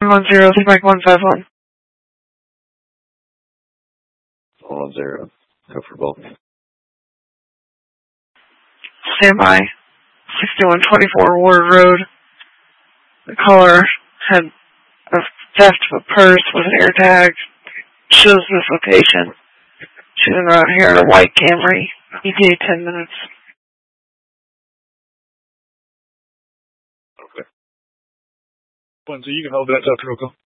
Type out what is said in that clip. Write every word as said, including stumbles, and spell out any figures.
one zero, Mike one five one. One zero. Go for both. Stand by. sixty-one twenty-four Ward Road. The caller had a theft of a purse with an air tag. Shows this location. She's around here in a white Camry. E T A ten minutes. Okay. One, so you can hold that up, Rocco.